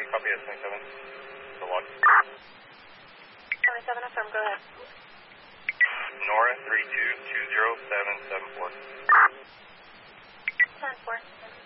copy at 27. The log. 27, affirm, go ahead. Nora 32207774. 10-4.